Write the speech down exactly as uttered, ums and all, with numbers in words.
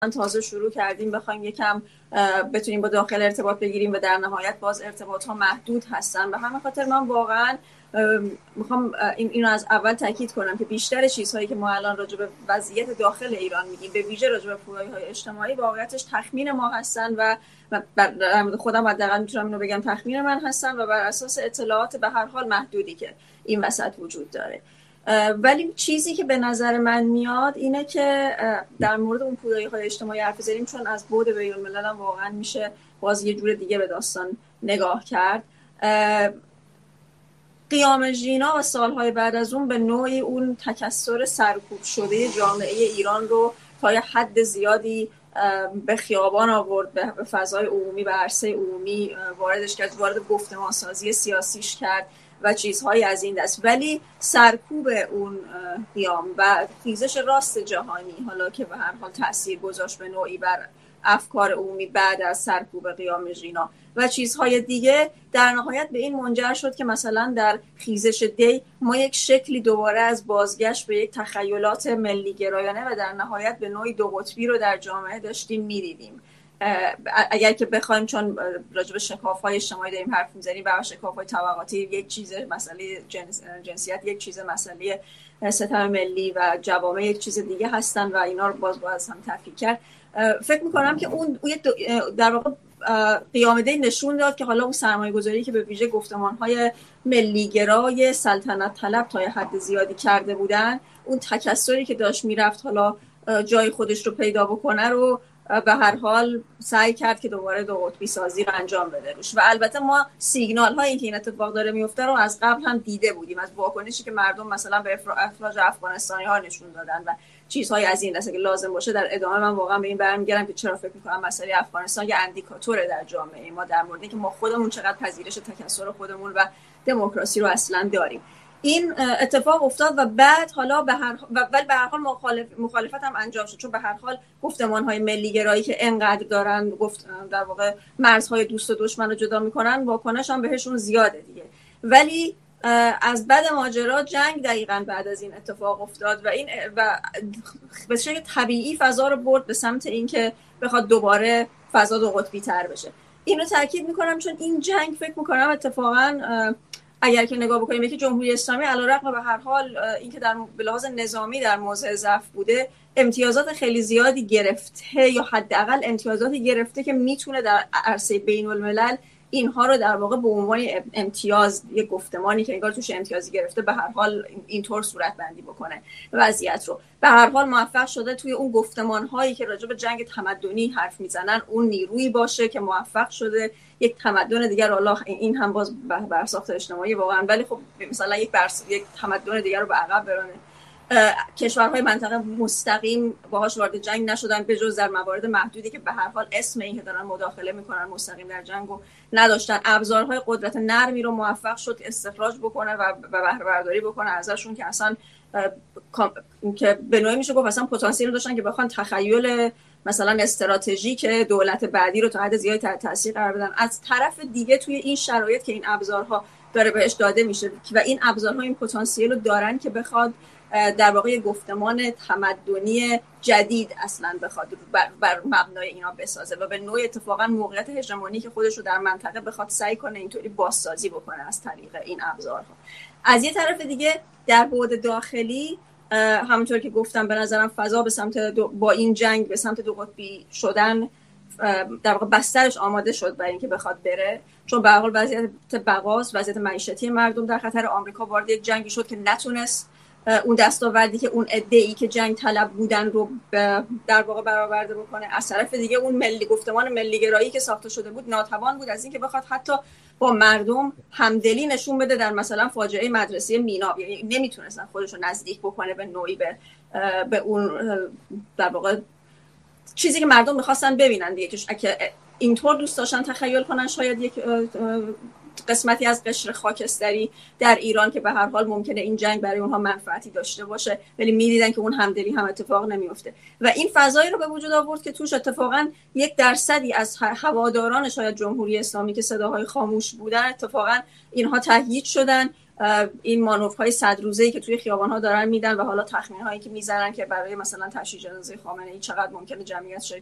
تازه شروع کردیم بخوایم یکم بتونیم با داخل ارتباط بگیریم و در نهایت باز ارتباط ها محدود هستن. به همین خاطر من واقعا میخوام این اینو از اول تاکید کنم که بیشتر چیزهایی که ما الان راجع به وضعیت داخل ایران میگیم، به ویژه راجع به پویایی‌های اجتماعی، واقعیتش تخمین ما هستن و در مورد خودم حداقل میتونم اینو بگم تخمین من هستن و بر اساس اطلاعات به هر حال محدودی که این وسط وجود داره. ولی چیزی که به نظر من میاد اینه که در مورد اون پویایی‌های اجتماعی حرف بزنیم، چون از بعد بین‌الملل هم واقعا میشه باز یه جور دیگه به داستان نگاه کرد. قیام ژینا و سالهای بعد از اون به نوعی اون تکثر سرکوب شده جامعه ایران رو تا یه حد زیادی به خیابان آورد، به فضای عمومی، به عرصه عمومی واردش کرد، وارد گفتمان سازی سیاسیش کرد و چیزهایی از این دست. ولی سرکوب اون قیام و خیزش راست جهانی، حالا که به هر حال تأثیر گذاشت به نوعی بر افکار عمومی بعد از سرکوب قیام ژینا و چیزهای دیگه، در نهایت به این منجر شد که مثلا در خیزش دی ما یک شکلی دوباره از بازگشت به یک تخیلات ملی گرایانه و در نهایت به نوعی دو قطبی رو در جامعه داشتیم می‌دیدیم. اگر که بخوایم، چون راجع به شکاف‌های اجتماعی داریم حرف می‌زنیم و شکاف‌های طبقاتی یک چیز مسئله جنس، جنسیت یک چیز مسئله ستم ملی و جوامع یک چیز دیگه هستن و اینا رو باز باز هم تفکیک کرد. فکر می‌کنم که اون در واقع قیام دی نشون داد که حالا اون سرمایه‌گذاری که به ویژه گفتمان‌های ملی‌گرای سلطنت طلب تا حد زیادی کرده بودن، اون تکثری که داشت میرفت حالا جای خودش رو پیدا بکنه رو به هر حال سعی کرد که دوباره دو قطبی سازی رو انجام بده روش. و البته ما سیگنال هایی که این اتفاق داره میفته رو از قبل هم دیده بودیم، از واکنشی که مردم مثلا به اخراج افغانستانی ها نشون دادن و چیزهای از این دسته که لازم باشه در ادامه من واقعا به این برمیگردم که چرا فکر میکنم مسئله افغانستان یه اندیکاتوره در جامعه ما در مورد اینکه ما خودمون چقدر پذیرش تکثر خودمون و دموکراسی رو اصلا داریم. این اتفاق افتاد و بعد حالا به هر ولی به هر حال مخالف مخالفت هم انجام شد، چون به هر حال گفتمان‌های ملی گرایی که انقدر دارن گفت در واقع مرزهای دوست و دشمن رو جدا میکنن، واکنش هم بهشون زیاده دیگه. ولی از بعد ماجرا جنگ دقیقاً بعد از این اتفاق افتاد و این و به شکل طبیعی فضا رو برد به سمت اینکه بخواد دوباره فضا دو قطبی تر بشه. اینو تاکید میکنم چون این جنگ فکر میکنم اتفاقاً اگر که نگاه بکنیم که جمهوری اسلامی علیرغم به هر حال اینکه در به لحاظ نظامی در موضع ضعف بوده، امتیازات خیلی زیادی گرفته یا حداقل امتیازاتی گرفته که میتونه در عرصه بین الملل اینها رو در واقع به عنوان امتیاز، یک گفتمانی که انگار توش امتیازی گرفته، به هر حال اینطور صورت بندی بکنه وضعیت رو. به هر حال موفق شده توی اون گفتمان‌هایی که راجع به جنگ تمدنی حرف میزنن اون نیرویی باشه که موفق شده یک تمدن دیگر، الله این هم باز برساخت اجتماعی واقعا، ولی خب مثلا یک برس... یک تمدن دیگر رو به عقب برانه. کشورهای منطقه مستقیم باهاش وارد جنگ نشدن به جز در موارد محدودی که به هر حال اسم این که دارن مداخله میکنن مستقیم در جنگو نداشتن. ابزارهای قدرت نرمی رو موفق شد استخراج بکنه و بهره برداری بکنه ازشون که اصلا که به نوعی میشه گفت اصلا پتانسیل داشتن که بخوان تخیل مثلا استراتژیک دولت بعدی رو تا حد زیادی تحت تاثیر قرار بدن. از طرف دیگه توی این شرایط که این ابزارها داره بهش داده میشه و این ابزارها این پتانسیل رو دارن که بخواد در واقع گفتمان تمدنی جدید اصلا بخواد بر, بر مبنای اینا بسازه و به نوعی اتفاقا موقعیت هژمونی که خودش رو در منطقه بخواد سعی کنه اینطوری بازسازی بکنه از طریق این ابزارها. از یه طرف دیگه در بعد داخلی همونطور که گفتم به نظرم فضا به سمت با این جنگ به سمت دو قطبی شدن در واقع بسترش آماده شد برای اینکه بخواد بره، چون به هر حال وضعیت بقاست، وضعیت معیشتی مردم در خطر. آمریکا وارد یک جنگی شد که نتونست اون دستاوردی که اون عده‌ای که جنگ طلب بودن رو در واقع برآورده بکنه. از طرف دیگه اون ملی گفتمان ملی گرایی که ساخته شده بود ناتوان بود از اینکه بخواد حتی با مردم همدلی نشون بده در مثلا فاجعه مدرسه مینا، یعنی نمیتونستن خودشو نزدیک بکنه به نوعی به به اون در واقع چیزی که مردم می‌خواستن ببینن دیگه، که اینطور دوست داشتن تخیل کنن شاید یک قسمتی از قشر خاکستری در ایران که به هر حال ممکنه این جنگ برای اونها منفعتی داشته باشه، ولی می‌دیدن که اون همدلی هم اتفاق نمیفته و این فضایی رو به وجود آورد که توش اتفاقا یک درصدی از هواداران شاید جمهوری اسلامی که صداهای خاموش بودن اتفاقا اینها تهییج شدن این مانورهای صد روزه‌ای که توی خیابان‌ها دارن میدن و حالا تخمین‌هایی که میزنن که برای مثلا تشییع جنازه خامنه‌ای چقدر ممکنه جمعیت